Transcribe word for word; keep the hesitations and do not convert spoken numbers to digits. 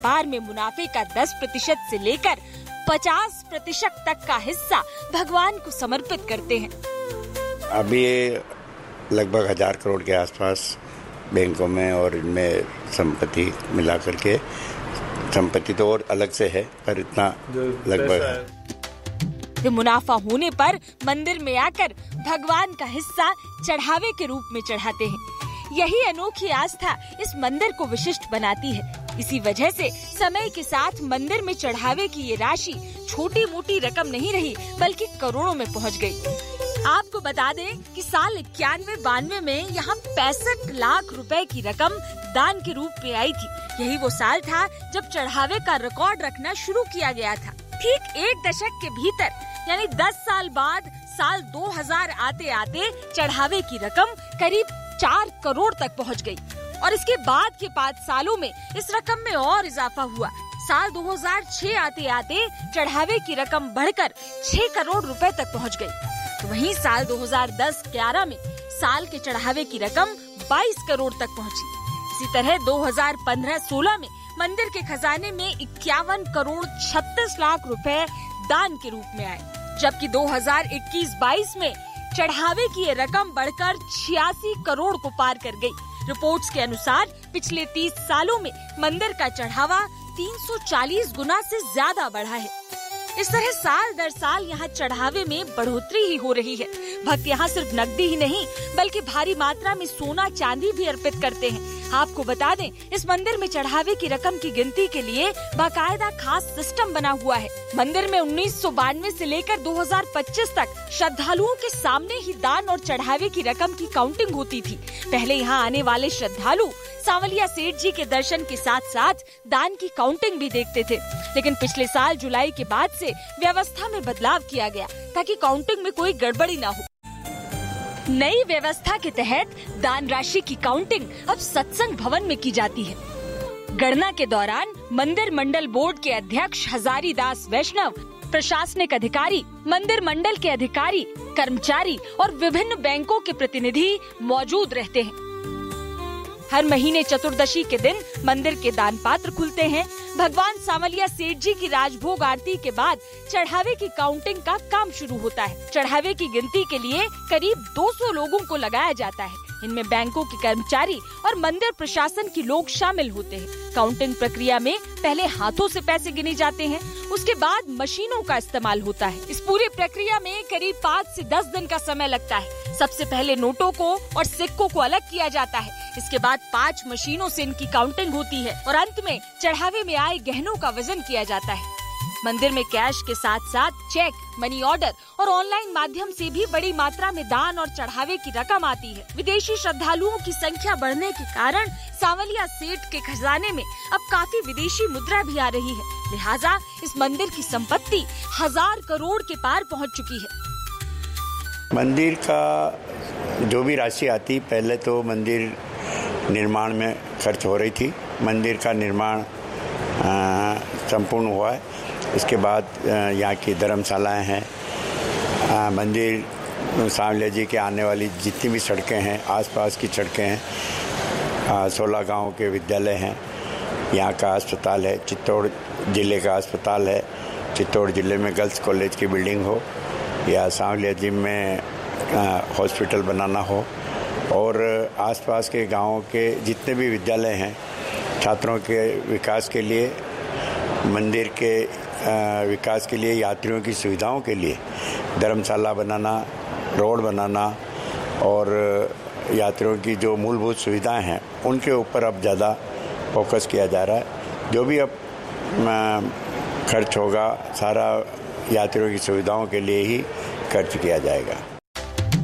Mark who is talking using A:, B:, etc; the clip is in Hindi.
A: व्यापार में मुनाफे का दस प्रतिशत से लेकर पचास प्रतिशत तक का हिस्सा भगवान को समर्पित करते हैं।
B: अभी ये लगभग हजार करोड़ के आसपास बैंकों में और इनमें संपत्ति मिला करके, संपत्ति तो और अलग से है पर इतना लगभग है।
A: मुनाफा होने पर मंदिर में आकर भगवान का हिस्सा चढ़ावे के रूप में चढ़ाते हैं। यही अनोखी आस्था इस मंदिर को विशिष्ट बनाती है। इसी वजह से समय के साथ मंदिर में चढ़ावे की ये राशि छोटी मोटी रकम नहीं रही बल्कि करोड़ों में पहुंच गई। आपको बता दें कि साल इक्यानवे बानवे में यहाँ पैंसठ लाख रुपए की रकम दान के रूप में आई थी। यही वो साल था जब चढ़ावे का रिकॉर्ड रखना शुरू किया गया था। ठीक एक दशक के भीतर यानी दस साल बाद साल दो हज़ार आते आते चढ़ावे की रकम करीब चार करोड़ तक पहुँच गयी और इसके बाद के पाँच सालों में इस रकम में और इजाफा हुआ। साल दो हज़ार छह आते आते चढ़ावे की रकम बढ़कर छह करोड़ रुपए तक पहुँच गयी। तो वहीं साल दो हज़ार दस ग्यारह में साल के चढ़ावे की रकम बाईस करोड़ तक पहुंची। इसी तरह दो हज़ार पंद्रह सोलह में मंदिर के खजाने में इक्यावन करोड़ छत्तीस लाख रुपए दान के रूप में आए, जबकि दो हज़ार इक्कीस बाईस में चढ़ावे की ये रकम बढ़कर छियासी करोड़ को पार कर गई। रिपोर्ट्स के अनुसार पिछले तीस सालों में मंदिर का चढ़ावा तीन सौ चालीस गुना से ज्यादा बढ़ा है। इस तरह साल दर साल यहाँ चढ़ावे में बढ़ोतरी ही हो रही है। भक्त यहाँ सिर्फ नकदी ही नहीं बल्कि भारी मात्रा में सोना चांदी भी अर्पित करते हैं। आपको बता दें, इस मंदिर में चढ़ावे की रकम की गिनती के लिए बाकायदा खास सिस्टम बना हुआ है। मंदिर में उन्नीस सौ बानवे से लेकर दो हज़ार पच्चीस तक श्रद्धालुओं के सामने ही दान और चढ़ावे की रकम की काउंटिंग होती थी। पहले यहाँ आने वाले श्रद्धालु सांवलिया सेठ जी के दर्शन के साथ साथ दान की काउंटिंग भी देखते थे, लेकिन पिछले साल जुलाई के बाद से व्यवस्था में बदलाव किया गया ताकि काउंटिंग में कोई गड़बड़ी न हो। नई व्यवस्था के तहत दान राशि की काउंटिंग अब सत्संग भवन में की जाती है। गणना के दौरान मंदिर मंडल बोर्ड के अध्यक्ष हजारी दास वैष्णव, प्रशासनिक अधिकारी, मंदिर मंडल के अधिकारी, कर्मचारी और विभिन्न बैंकों के प्रतिनिधि मौजूद रहते हैं। हर महीने चतुर्दशी के दिन मंदिर के दान पात्र खुलते हैं। भगवान सांवलिया सेठ जी की राजभोग आरती के बाद चढ़ावे की काउंटिंग का काम शुरू होता है। चढ़ावे की गिनती के लिए करीब दो सौ लोगों को लगाया जाता है। इनमें बैंकों के कर्मचारी और मंदिर प्रशासन के लोग शामिल होते हैं। काउंटिंग प्रक्रिया में पहले हाथों से पैसे गिने जाते हैं, उसके बाद मशीनों का इस्तेमाल होता है। इस पूरी प्रक्रिया में करीब पाँच से दस दिन का समय लगता है। सबसे पहले नोटों को और सिक्कों को अलग किया जाता है। इसके बाद पाँच मशीनों से इनकी काउंटिंग होती है और अंत में चढ़ावे में आए गहनों का वजन किया जाता है। मंदिर में कैश के साथ साथ चेक, मनी ऑर्डर और ऑनलाइन माध्यम से भी बड़ी मात्रा में दान और चढ़ावे की रकम आती है। विदेशी श्रद्धालुओं की संख्या बढ़ने के कारण सांवलिया सेठ के खजाने में अब काफी विदेशी मुद्रा भी आ रही है। लिहाजा इस मंदिर की संपत्ति हजार करोड़ के पार पहुंच चुकी है।
B: मंदिर का जो भी राशि आती, पहले तो मंदिर निर्माण में खर्च हो रही थी। मंदिर का निर्माण संपूर्ण हुआ है। इसके बाद यहाँ की धर्मशालाएं हैं, मंदिर सांवलिया जी के आने वाली जितनी भी सड़कें हैं, आसपास की सड़कें हैं, सोलह गांव के विद्यालय हैं, यहाँ का अस्पताल है, चित्तौड़ जिले का अस्पताल है, चित्तौड़ जिले में गर्ल्स कॉलेज की बिल्डिंग हो या सांवलिया जी में हॉस्पिटल बनाना हो और आसपास के गांवों के जितने भी विद्यालय हैं, छात्रों के विकास के लिए, मंदिर के विकास के लिए, यात्रियों की सुविधाओं के लिए धर्मशाला बनाना, रोड बनाना और यात्रियों की जो मूलभूत सुविधाएं हैं उनके ऊपर अब ज़्यादा फोकस किया जा रहा है। जो भी अब खर्च होगा सारा यात्रियों की सुविधाओं के लिए ही खर्च किया जाएगा।